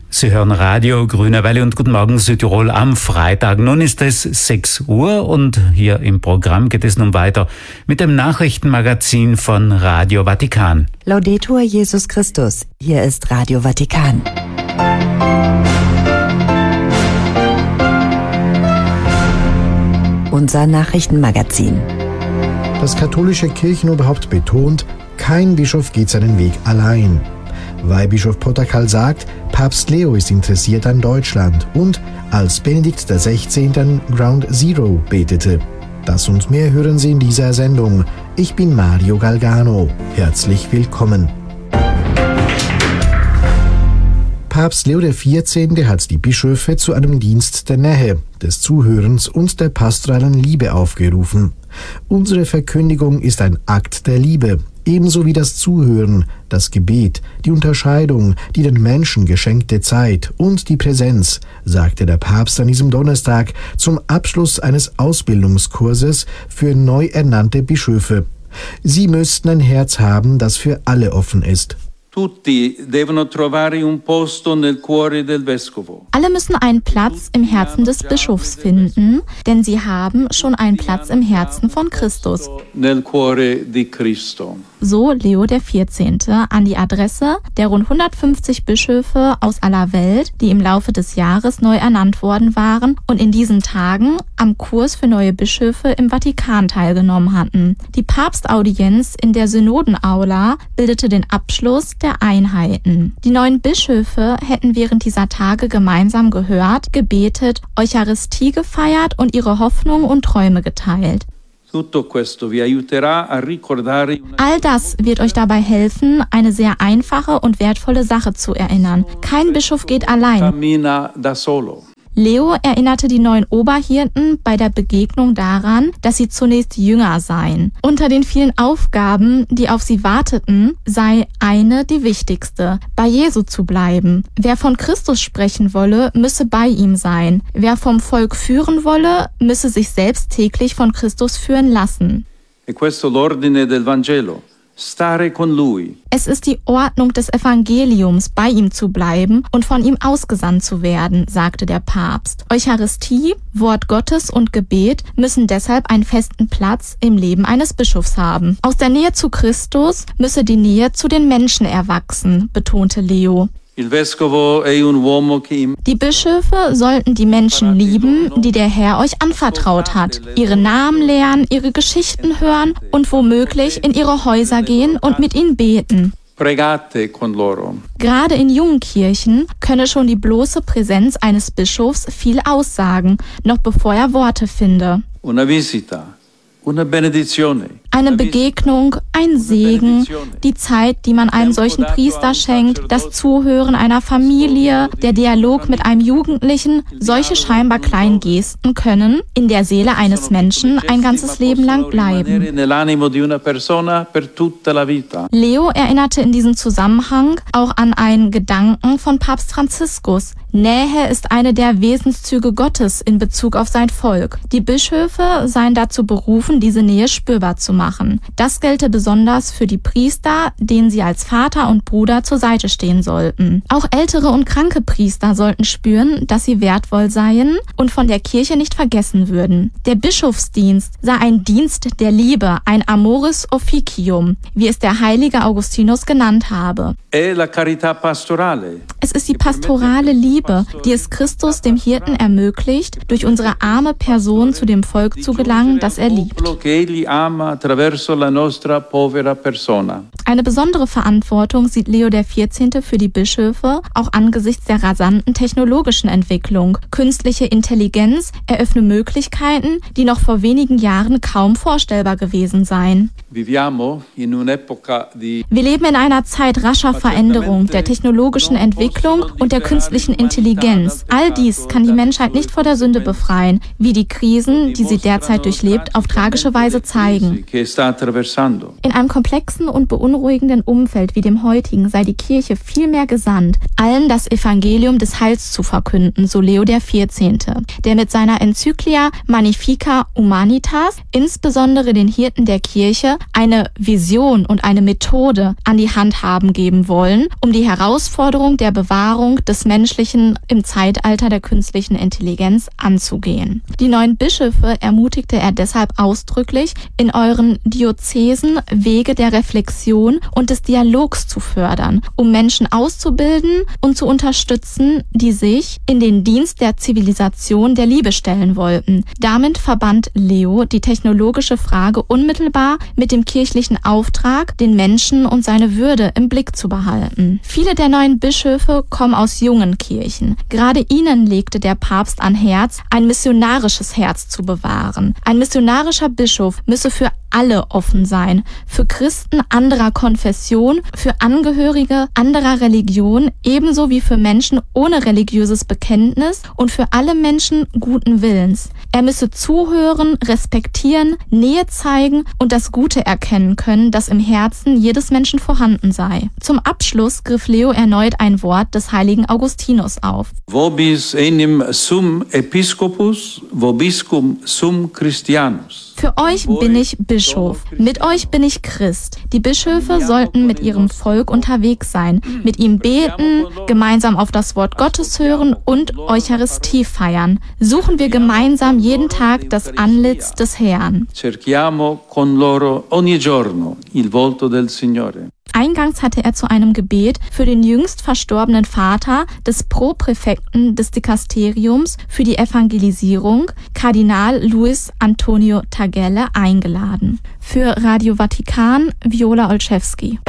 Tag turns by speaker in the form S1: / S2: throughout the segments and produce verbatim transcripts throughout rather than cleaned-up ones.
S1: Sie hören Radio Grüne Welle und Guten Morgen Südtirol am Freitag. Nun ist es sechs Uhr und hier im Programm geht es nun weiter mit dem Nachrichtenmagazin von Radio Vatikan.
S2: Laudetur Jesus Christus, hier ist Radio Vatikan. Unser Nachrichtenmagazin.
S3: Das katholische Kirchenoberhaupt betont, kein Bischof geht seinen Weg allein. Weihbischof Potterkal sagt, Papst Leo ist interessiert an Deutschland und als Benedikt der Sechzehnte an Ground Zero betete. Das und mehr hören Sie in dieser Sendung. Ich bin Mario Galgano. Herzlich willkommen. Papst Leo der Vierzehnte hat die Bischöfe zu einem Dienst der Nähe, des Zuhörens und der pastoralen Liebe aufgerufen. Unsere Verkündigung ist ein Akt der Liebe, ebenso wie das Zuhören, das Gebet, die Unterscheidung, die den Menschen geschenkte Zeit und die Präsenz, sagte der Papst an diesem Donnerstag zum Abschluss eines Ausbildungskurses für neu ernannte Bischöfe. Sie müssten ein Herz haben, das für alle offen ist.
S4: Alle müssen einen Platz im Herzen des Bischofs finden, denn sie haben schon einen Platz im Herzen von Christus. So Leo der Vierzehnte an die Adresse der rund hundertfünfzig Bischöfe aus aller Welt, die im Laufe des Jahres neu ernannt worden waren und in diesen Tagen am Kurs für neue Bischöfe im Vatikan teilgenommen hatten. Die Papstaudienz in der Synodenaula bildete den Abschluss der Einheiten. Die neuen Bischöfe hätten während dieser Tage gemeinsam gehört, gebetet, Eucharistie gefeiert und ihre Hoffnungen und Träume geteilt. All das wird euch dabei helfen, eine sehr einfache und wertvolle Sache zu erinnern. Kein Bischof geht allein. Leo erinnerte die neuen Oberhirten bei der Begegnung daran, dass sie zunächst Jünger seien. Unter den vielen Aufgaben, die auf sie warteten, sei eine die wichtigste, bei Jesu zu bleiben. Wer von Christus sprechen wolle, müsse bei ihm sein. Wer vom Volk führen wolle, müsse sich selbst täglich von Christus führen lassen.
S5: E questo l'ordine del Vangelo. Stare con lui.
S4: Es ist die Ordnung des Evangeliums, bei ihm zu bleiben und von ihm ausgesandt zu werden, sagte der Papst. Eucharistie, Wort Gottes und Gebet müssen deshalb einen festen Platz im Leben eines Bischofs haben. Aus der Nähe zu Christus müsse die Nähe zu den Menschen erwachsen, betonte Leo. Die Bischöfe sollten die Menschen lieben, die der Herr euch anvertraut hat, ihre Namen lernen, ihre Geschichten hören und womöglich in ihre Häuser gehen und mit ihnen beten. Gerade in jungen Kirchen könne schon die bloße Präsenz eines Bischofs viel aussagen, noch bevor er Worte finde. Eine Begegnung, ein Segen, die Zeit, die man einem solchen Priester schenkt, das Zuhören einer Familie, der Dialog mit einem Jugendlichen, solche scheinbar kleinen Gesten können in der Seele eines Menschen ein ganzes Leben lang bleiben. Leo erinnerte in diesem Zusammenhang auch an einen Gedanken von Papst Franziskus. Nähe ist eine der Wesenszüge Gottes in Bezug auf sein Volk. Die Bischöfe seien dazu berufen, diese Nähe spürbar zu machen. Das gelte besonders für die Priester, denen sie als Vater und Bruder zur Seite stehen sollten. Auch ältere und kranke Priester sollten spüren, dass sie wertvoll seien und von der Kirche nicht vergessen würden. Der Bischofsdienst sei ein Dienst der Liebe, ein Amoris Officium, wie es der heilige Augustinus genannt habe. Es ist die pastorale Liebe, die es Christus, dem Hirten, ermöglicht, durch unsere arme Person zu dem Volk zu gelangen, das er liebt. Eine besondere Verantwortung sieht Leo der Vierzehnte für die Bischöfe, auch angesichts der rasanten technologischen Entwicklung. Künstliche Intelligenz eröffne Möglichkeiten, die noch vor wenigen Jahren kaum vorstellbar gewesen seien. Wir leben in einer Zeit rascher Veränderung, der technologischen Entwicklung und der künstlichen Intelligenz. All dies kann die Menschheit nicht vor der Sünde befreien, wie die Krisen, die sie derzeit durchlebt, auf tragische Weise zeigen. In einem komplexen und beunruhigenden Umfeld wie dem heutigen sei die Kirche vielmehr gesandt, allen das Evangelium des Heils zu verkünden, so Leo der Vierzehnte, der mit seiner Enzyklia Magnificat Humanitas insbesondere den Hirten der Kirche eine Vision und eine Methode an die Hand haben geben wollen, um die Herausforderung der Bewahrung des Menschlichen im Zeitalter der künstlichen Intelligenz anzugehen. Die neuen Bischöfe ermutigte er deshalb ausdrücklich, in euren Diözesen Wege der Reflexion und des Dialogs zu fördern, um Menschen auszubilden und zu unterstützen, die sich in den Dienst der Zivilisation der Liebe stellen wollten. Damit verband Leo die technologische Frage unmittelbar mit dem kirchlichen Auftrag, den Menschen und seine Würde im Blick zu behalten. Viele der neuen Bischöfe kommen aus jungen Kirchen. Gerade ihnen legte der Papst an Herz, ein missionarisches Herz zu bewahren. Ein missionarischer Bischof müsse für alle offen sein, für Christen anderer Konfession, für Angehörige anderer Religion, ebenso wie für Menschen ohne religiöses Bekenntnis und für alle Menschen guten Willens. Er müsse zuhören, respektieren, Nähe zeigen und das Gute erkennen können, das im Herzen jedes Menschen vorhanden sei. Zum Abschluss griff Leo erneut ein Wort des heiligen Augustinus auf.
S5: Vobis enim sum episcopus, vobiscum sum Christianus.
S4: Für euch bin ich Bischof, mit euch bin ich Christ. Die Bischöfe sollten mit ihrem Volk unterwegs sein, mit ihm beten, gemeinsam auf das Wort Gottes hören und Eucharistie feiern. Suchen wir gemeinsam jeden Tag das Antlitz des Herrn.
S5: Cerchiamo con loro ogni giorno il volto del Signore.
S4: Eingangs hatte er zu einem Gebet für den jüngst verstorbenen Vater des Propräfekten des Dikasteriums für die Evangelisierung, Kardinal Luis Antonio Tagle, eingeladen. Für Radio Vatikan, Viola Olszewski.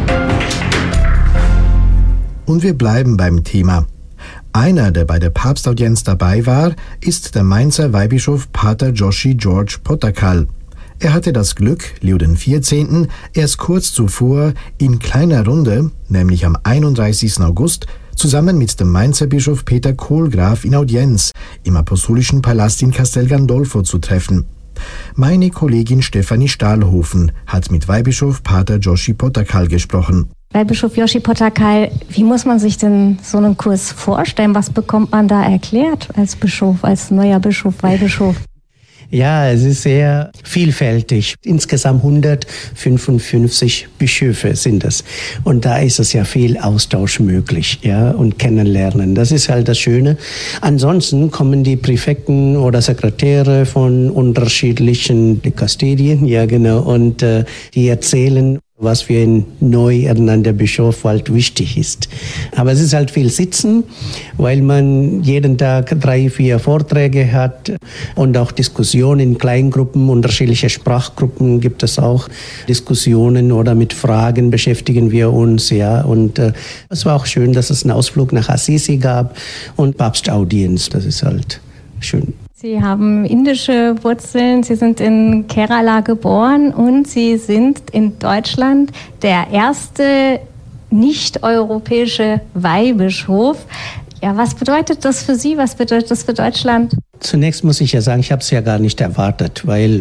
S3: Und wir bleiben beim Thema. Einer, der bei der Papstaudienz dabei war, ist der Mainzer Weihbischof Pater Joshi George Potterkal. Er hatte das Glück, Leo den vierzehnten erst kurz zuvor in kleiner Runde, nämlich am einunddreißigsten August, zusammen mit dem Mainzer Bischof Peter Kohlgraf in Audienz im Apostolischen Palast in Castel Gandolfo zu treffen. Meine Kollegin Stefanie Stahlhofen hat mit Weihbischof Pater Joshi Potterkal gesprochen.
S6: Weihbischof Joshi Potterkal, wie muss man sich denn so einen Kurs vorstellen? Was bekommt man da erklärt als Bischof, als neuer Bischof, Weihbischof?
S7: Ja, es ist sehr vielfältig. Insgesamt hundertfünfundfünfzig Bischöfe sind es. Und da ist es ja viel Austausch möglich, ja, und Kennenlernen. Das ist halt das Schöne. Ansonsten kommen die Präfekten oder Sekretäre von unterschiedlichen Dikasterien, ja, genau, und äh, die erzählen, was für ein neu ernannter Bischof halt wichtig ist. Aber es ist halt viel Sitzen, weil man jeden Tag drei, vier Vorträge hat und auch Diskussionen in Kleingruppen, unterschiedliche Sprachgruppen gibt es auch Diskussionen oder mit Fragen beschäftigen wir uns, ja. Und äh, es war auch schön, dass es einen Ausflug nach Assisi gab und Papstaudienz, das ist halt schön.
S6: Sie haben indische Wurzeln, Sie sind in Kerala geboren und Sie sind in Deutschland der erste nicht-europäische Weihbischof. Ja, was bedeutet das für Sie? Was bedeutet das für Deutschland?
S7: Zunächst muss ich ja sagen, ich habe es ja gar nicht erwartet, weil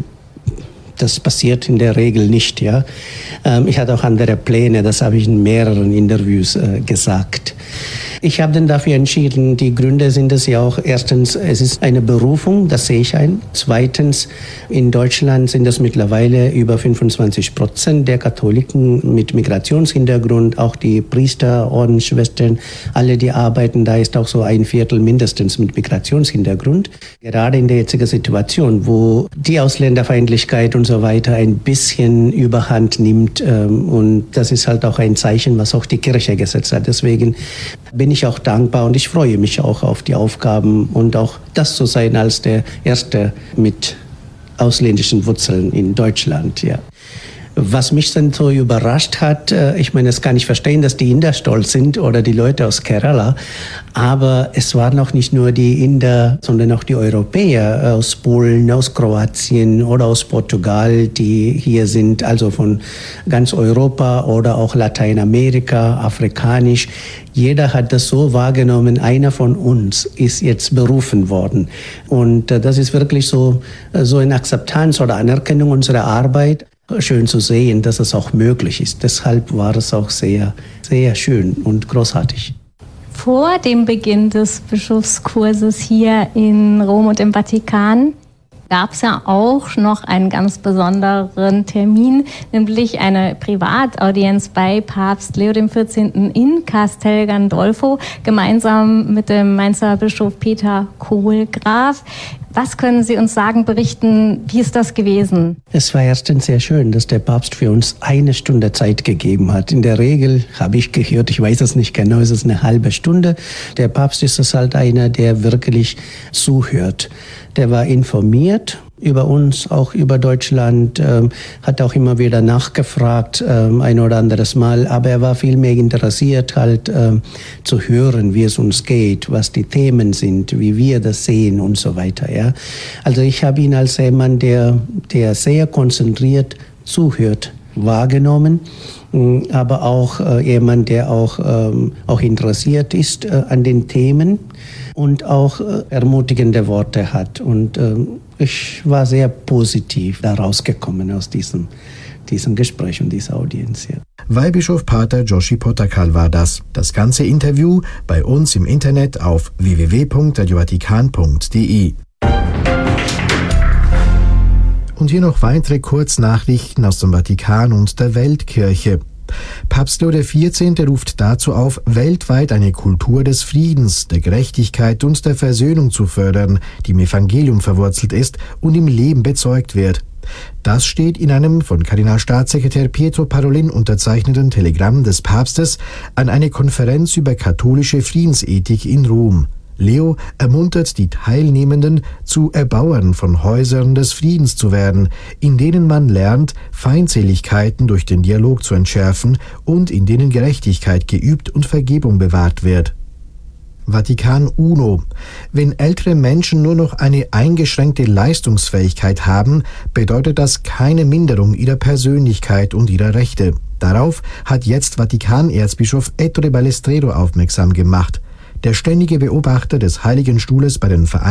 S7: das passiert in der Regel nicht, ja. Ähm, ich hatte auch andere Pläne, das habe ich in mehreren Interviews äh, gesagt. Ich habe dann dafür entschieden, die Gründe sind es ja auch, erstens, es ist eine Berufung, das sehe ich ein. Zweitens, in Deutschland sind es mittlerweile über fünfundzwanzig Prozent der Katholiken mit Migrationshintergrund, auch die Priester, Ordensschwestern, alle, die arbeiten, da ist auch so ein Viertel mindestens mit Migrationshintergrund. Gerade in der jetzigen Situation, wo die Ausländerfeindlichkeit und so weiter ein bisschen Überhand nimmt, und das ist halt auch ein Zeichen, was auch die Kirche gesetzt hat. Deswegen bin ich auch dankbar und ich freue mich auch auf die Aufgaben und auch das zu sein als der Erste mit ausländischen Wurzeln in Deutschland, ja. Was mich dann so überrascht hat, ich meine, das kann ich verstehen, dass die Inder stolz sind oder die Leute aus Kerala, aber es waren auch nicht nur die Inder, sondern auch die Europäer aus Polen, aus Kroatien oder aus Portugal, die hier sind, also von ganz Europa oder auch Lateinamerika, afrikanisch. Jeder hat das so wahrgenommen, einer von uns ist jetzt berufen worden. Und das ist wirklich so, so eine Akzeptanz oder Anerkennung unserer Arbeit. Schön zu sehen, dass es auch möglich ist. Deshalb war es auch sehr, sehr schön und großartig.
S6: Vor dem Beginn des Bischofskurses hier in Rom und im Vatikan gab es ja auch noch einen ganz besonderen Termin, nämlich eine Privataudienz bei Papst Leo der vierzehnte. In Castel Gandolfo, gemeinsam mit dem Mainzer Bischof Peter Kohlgraf. Was können Sie uns sagen, berichten, wie ist das gewesen?
S7: Es war erstens sehr schön, dass der Papst für uns eine Stunde Zeit gegeben hat. In der Regel habe ich gehört, ich weiß es nicht genau, ist es eine halbe Stunde. Der Papst ist es halt einer, der wirklich zuhört. Der war informiert über uns, auch über Deutschland, ähm, hat auch immer wieder nachgefragt, ähm, ein oder anderes Mal, aber er war viel mehr interessiert, halt ähm, zu hören, wie es uns geht, was die Themen sind, wie wir das sehen und so weiter. Ja. Also ich habe ihn als jemand, der, der sehr konzentriert zuhört, wahrgenommen, aber auch äh, jemand, der auch, ähm, auch interessiert ist äh, an den Themen und auch äh, ermutigende Worte hat. Und äh, ich war sehr positiv da rausgekommen aus diesem, diesem Gespräch und dieser Audienz. Ja.
S3: Weihbischof Pater Joshi Pottakal war das. Das ganze Interview bei uns im Internet auf w w w punkt radio vatikan punkt d e. Und hier noch weitere Kurznachrichten aus dem Vatikan und der Weltkirche. Papst Leo der vierzehnte. ruft dazu auf, weltweit eine Kultur des Friedens, der Gerechtigkeit und der Versöhnung zu fördern, die im Evangelium verwurzelt ist und im Leben bezeugt wird. Das steht in einem von Kardinalstaatssekretär Pietro Parolin unterzeichneten Telegramm des Papstes an eine Konferenz über katholische Friedensethik in Rom. Leo ermuntert die Teilnehmenden, zu Erbauern von Häusern des Friedens zu werden, in denen man lernt, Feindseligkeiten durch den Dialog zu entschärfen und in denen Gerechtigkeit geübt und Vergebung bewahrt wird. Vatikan UNO. Wenn ältere Menschen nur noch eine eingeschränkte Leistungsfähigkeit haben, bedeutet das keine Minderung ihrer Persönlichkeit und ihrer Rechte. Darauf hat jetzt Vatikanerzbischof Ettore Balestrero aufmerksam gemacht. Der ständige Beobachter des Heiligen Stuhles bei den Vereinigten